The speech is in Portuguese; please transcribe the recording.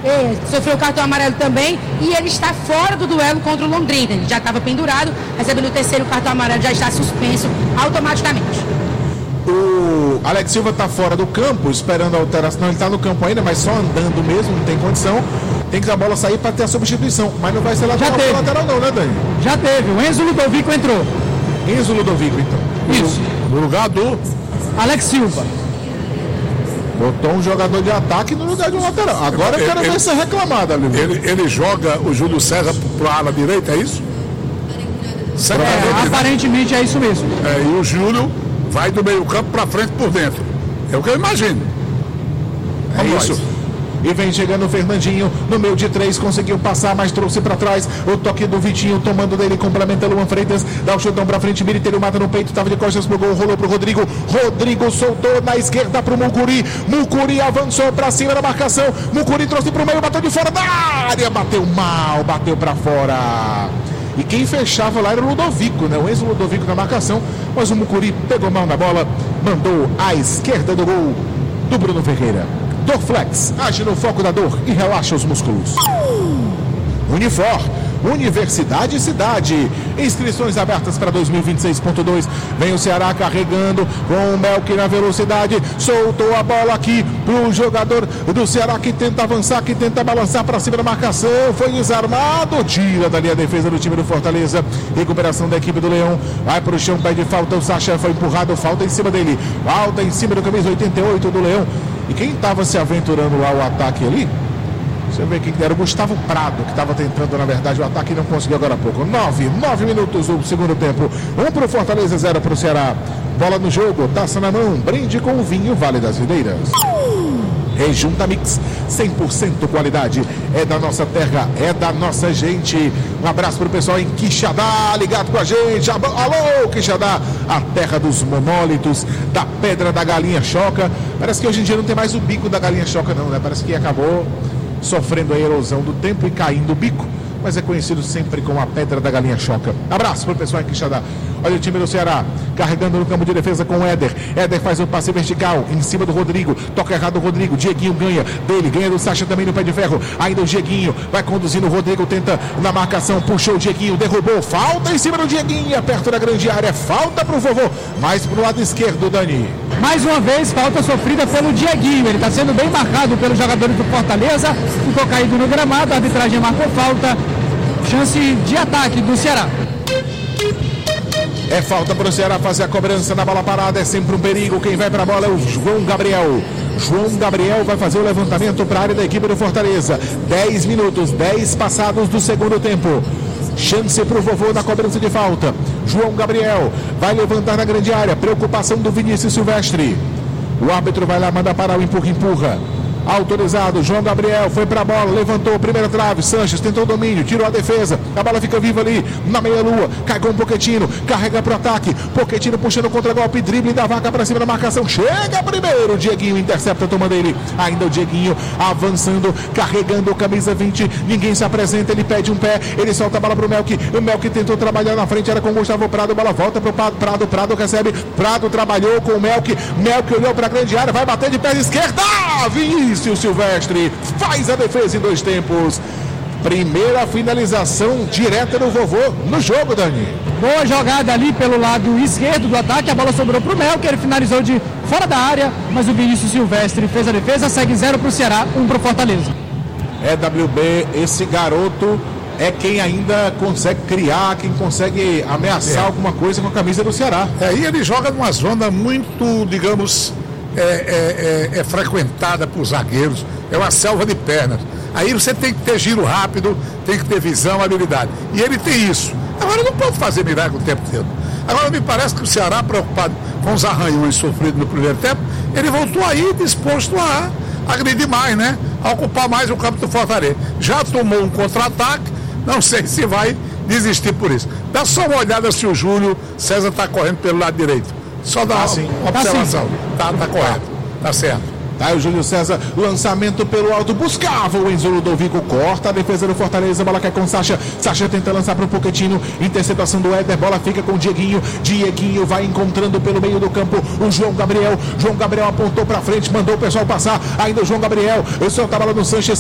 sofreu cartão amarelo também e ele está fora do duelo contra o Londrina. Ele já estava pendurado, recebendo o terceiro cartão amarelo, já está suspenso automaticamente. O Alex Silva está fora do campo, esperando a alteração. Ele está no campo ainda, mas só andando mesmo, não tem condição. Tem que a bola sair para ter a substituição, mas não vai ser lateral não, né, Dani? Já teve, o Enzo Ludovico entrou. Enzo Ludovico, então. Isso. No lugar do Alex Silva. Botou um jogador de ataque no lugar de um lateral. Agora eu quero ver ser reclamado ali. Ele joga o Júlio César para a ala direita, é isso? Aparentemente é isso mesmo. E o Júlio vai do meio campo para frente por dentro. É o que eu imagino. É isso. E vem chegando o Fernandinho, no meio de 3, conseguiu passar, mas trouxe para trás. O toque do Vitinho, tomando dele, complementa Luan Freitas, dá o chutão para frente, Militeiro mata no peito, tava de costas pro gol, rolou pro Rodrigo. Rodrigo soltou na esquerda pro Mucuri. Mucuri avançou para cima da marcação. Mucuri trouxe pro meio, bateu de fora da área, bateu mal, bateu para fora. E quem fechava lá era o Ludovico, né? O Enzo Ludovico na marcação, mas o Mucuri pegou mal na bola, mandou à esquerda do gol do Bruno Ferreira. Dorflex, age no foco da dor e relaxa os músculos. Unifor, Universidade e Cidade. Inscrições abertas para 2026.2. Vem o Ceará carregando com o Melk na velocidade. Soltou a bola aqui pro jogador do Ceará que tenta avançar, que tenta balançar para cima da marcação. Foi desarmado. Tira dali a defesa do time do Fortaleza. Recuperação da equipe do Leão. Vai pro chão, pede falta. O Sacha foi empurrado. Falta em cima dele. Falta em cima do camisa 88 do Leão. E quem estava se aventurando lá o ataque ali? Você vê quem era o Gustavo Prado, que estava tentando, na verdade, o ataque e não conseguiu agora há pouco. 9 minutos do segundo tempo. 1 para o Fortaleza, 0 para o Ceará. Bola no jogo, taça na mão, brinde com o vinho Vale das Videiras. Rejunta Mix, 100% qualidade. É da nossa terra, é da nossa gente. Um abraço para o pessoal em Quixadá, ligado com a gente. Alô, Quixadá, a terra dos monólitos, da pedra da galinha choca. Parece que hoje em dia não tem mais o bico da galinha choca não, né? Parece que acabou sofrendo a erosão do tempo e caindo o bico, mas é conhecido sempre como a pedra da galinha choca. Abraço pro pessoal em Quixadá. Olha o time do Ceará, carregando no campo de defesa com o Éder. Éder faz o passe vertical, em cima do Rodrigo. Toca errado o Rodrigo, Dieguinho ganha dele, ganha do Sacha também no pé de ferro. Ainda o Dieguinho, vai conduzindo o Rodrigo, tenta na marcação, puxou o Dieguinho, derrubou. Falta em cima do Dieguinho, perto da grande área. Falta pro vovô, mais pro lado esquerdo, Dani. Mais uma vez, falta sofrida pelo Dieguinho. Ele está sendo bem marcado pelos jogadores do Fortaleza. Ficou caído no gramado, a arbitragem marcou falta. Chance de ataque do Ceará. É falta para o Ceará fazer a cobrança na bola parada. É sempre um perigo. Quem vai para a bola é o João Gabriel. João Gabriel vai fazer o levantamento para a área da equipe do Fortaleza. 10 minutos, 10 passados do segundo tempo. Chance para o vovô na cobrança de falta. João Gabriel vai levantar na grande área. Preocupação do Vinícius Silvestre. O árbitro vai lá, manda parar o empurra. Autorizado, João Gabriel foi pra bola, levantou, primeira trave, Sanches tentou o domínio, tirou a defesa, a bola fica viva ali, na meia-lua, cai com o Pochettino, carrega pro ataque, Pochettino puxando o contra-golpe, drible da vaca pra cima da marcação, chega primeiro, Dieguinho intercepta, toma dele, ainda o Dieguinho avançando, carregando o camisa 20, ninguém se apresenta, ele pede um pé, ele solta a bola pro Melk, o Melk tentou trabalhar na frente, era com o Gustavo Prado, a bola volta pro Prado, Prado recebe, Prado trabalhou com o Melk, Melk olhou pra grande área, vai bater de pé esquerda, Vinícius Silvestre faz a defesa em 2 tempos. Primeira finalização direta do vovô no jogo, Dani. Boa jogada ali pelo lado esquerdo do ataque, a bola sobrou pro Mel, que ele finalizou de fora da área, mas o Vinícius Silvestre fez a defesa, segue 0 pro Ceará, 1 pro Fortaleza. WB, esse garoto é quem ainda consegue criar, quem consegue ameaçar alguma coisa com a camisa do Ceará. E ele joga numa zona muito, digamos, frequentada por zagueiros, é uma selva de pernas. Aí você tem que ter giro rápido, tem que ter visão, habilidade. E ele tem isso. Agora não pode fazer milagre o tempo todo. Agora me parece que o Ceará, preocupado com os arranhões sofridos no primeiro tempo, ele voltou aí disposto a agredir mais, né? A ocupar mais o campo do Fortaleza. Já tomou um contra-ataque, não sei se vai desistir por isso. Dá só uma olhada se o Júlio César está correndo pelo lado direito. Só dá uma observação. Tá correto. Tá certo. Tá, o Júlio César, lançamento pelo alto, buscava o Enzo Ludovico, corta a defesa do Fortaleza, bola cai com Sacha, Sacha tenta lançar para o Pochettino, interceptação do Éder, bola fica com o Dieguinho, Dieguinho vai encontrando pelo meio do campo o João Gabriel apontou para frente, mandou o pessoal passar, ainda o João Gabriel, solta a bola no Sanches,